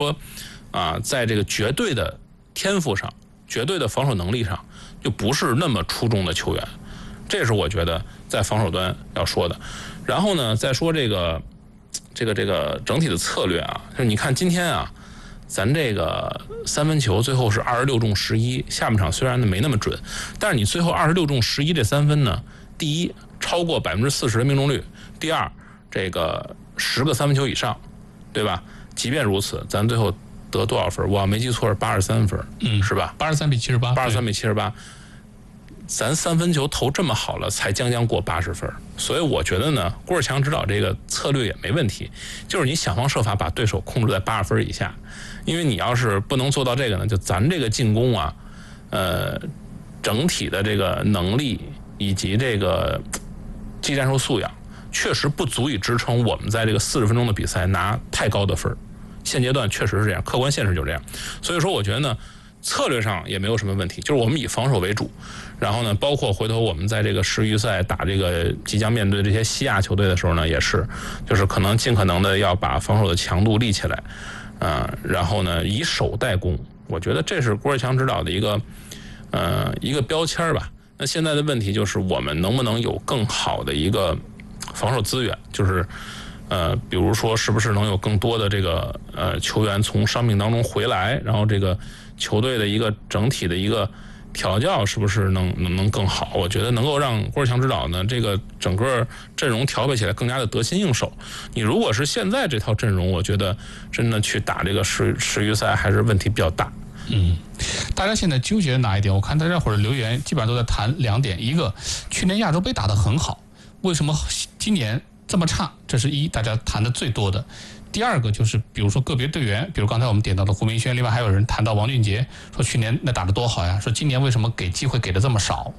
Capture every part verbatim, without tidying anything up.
说啊，在这个绝对的天赋上、绝对的防守能力上，就不是那么出众的球员。这是我觉得在防守端要说的。然后呢，再说这个这个这个整体的策略啊，就是你看今天啊，咱这个三分球最后是二十六中十一，下半场虽然没那么准，但是你最后二十六中十一这三分呢，第一超过百分之四十的命中率，第二这个十个三分球以上，对吧？即便如此，咱最后得多少分？我没记错是八十三分，嗯，是吧？ 八十三比七十八， 八十三比七十八。咱三分球投这么好了，才将将过八十分，所以我觉得呢，郭士强指导这个策略也没问题，就是你想方设法把对手控制在八十分以下，因为你要是不能做到这个呢，就咱这个进攻啊，呃，整体的这个能力以及这个技战术素养，确实不足以支撑我们在这个四十分钟的比赛拿太高的分。现阶段确实是这样，客观现实就这样，所以说我觉得呢，策略上也没有什么问题，就是我们以防守为主，然后呢，包括回头我们在这个世预赛打这个即将面对这些西亚球队的时候呢，也是，就是可能尽可能的要把防守的强度立起来，啊、呃，然后呢以守代攻，我觉得这是郭士强指导的一个呃一个标签吧。那现在的问题就是我们能不能有更好的一个防守资源，就是呃，比如说是不是能有更多的这个呃球员从伤病当中回来，然后这个球队的一个整体的一个调教是不是能能能更好？我觉得能够让郭士强指导呢，这个整个阵容调配起来更加的得心应手。你如果是现在这套阵容，我觉得真的去打这个世世预赛还是问题比较大。 嗯，大家现在纠结哪一点？我看大家伙儿留言基本上都在谈两点，一个去年亚洲杯打得很好，为什么今年这么差？这是一大家谈的最多的。第二个就是，比如说个别队员，比如刚才我们点到的胡明轩，另外还有人谈到王俊杰，说去年那打得多好呀，说今年为什么给机会给的这么少？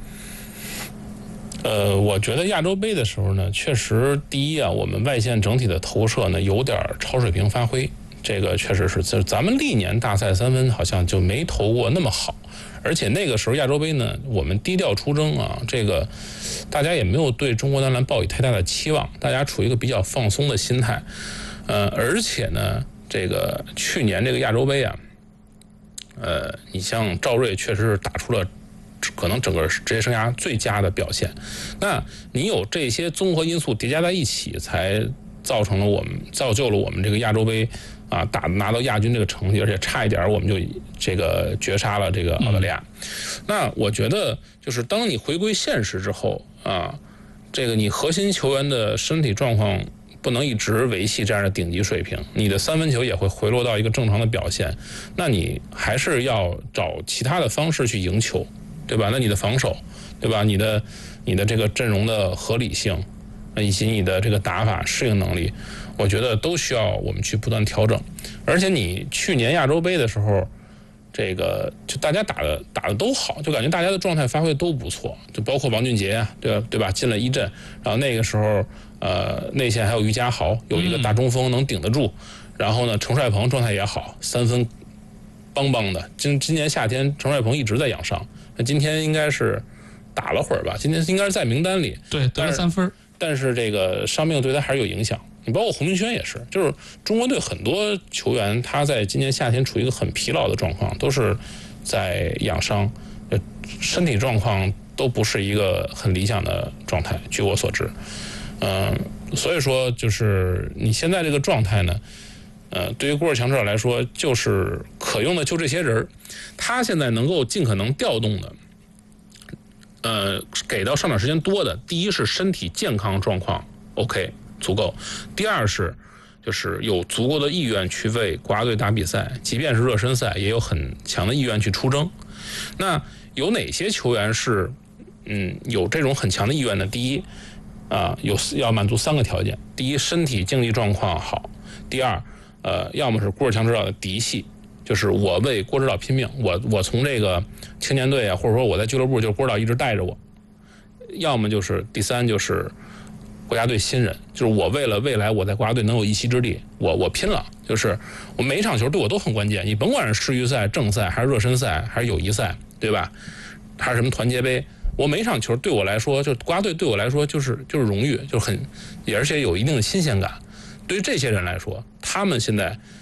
呃，我觉得亚洲杯的时候呢，确实第一啊，我们外线整体的投射呢有点超水平发挥，这个确实是，咱们历年大赛三分好像就没投过那么好。而且那个时候亚洲杯呢，我们低调出征啊，这个大家也没有对中国男篮抱以太大的期望，大家处于一个比较放松的心态。呃，而且呢，这个去年这个亚洲杯啊，呃，你像赵睿确实是打出了可能整个职业生涯最佳的表现。那你有这些综合因素叠加在一起，才造成了我们造就了我们这个亚洲杯啊打拿到亚军这个成绩，而且差一点我们就这个绝杀了这个澳大利亚。嗯、那我觉得就是当你回归现实之后啊，这个你核心球员的身体状况不能一直维系这样的顶级水平，你的三分球也会回落到一个正常的表现，那你还是要找其他的方式去赢球，对吧？那你的防守，对吧？你的你的这个阵容的合理性，以及你的这个打法适应能力，我觉得都需要我们去不断调整。而且你去年亚洲杯的时候，这个就大家打的打的都好，就感觉大家的状态发挥都不错，就包括王俊杰啊，对吧？对吧？进了一阵，然后那个时候，呃，内线还有于家豪，有一个大中锋能顶得住，然后呢，程帅鹏状态也好，三分邦邦的。今今年夏天程帅鹏一直在养伤，那今天应该是打了会儿吧？今天应该是在名单里， 对，得了三分， 但是这个伤病对他还是有影响。你包括胡明轩也是，就是中国队很多球员他在今年夏天处于一个很疲劳的状况，都是在养伤，呃，身体状况都不是一个很理想的状态，据我所知。嗯、呃，所以说就是你现在这个状态呢，呃，对于郭士强指导来说，就是可用的就这些人，他现在能够尽可能调动的，呃，给到上场时间多的，第一是身体健康状况 OK。足够，第二是就是有足够的意愿去为国家队打比赛，即便是热身赛也有很强的意愿去出征。那有哪些球员是嗯有这种很强的意愿呢？第一啊、呃，有要满足三个条件：第一，身体竞技状况好；第二，呃，要么是郭士强指导的嫡系，就是我为郭指导拼命，我我从这个青年队啊，或者说我在俱乐部，就是郭指导一直带着我；要么就是第三就是国家队新人，就是我为了未来我在国家队能有一席之地，我我拼了，就是我每一场球对我都很关键，你甭管是世预赛、正赛还是热身赛还是友谊赛，对吧？还是什么团结杯，我每一场球对我来说，就国家队对我来说就是就是荣誉，就是很，而且有一定的新鲜感。对于这些人来说，他们现在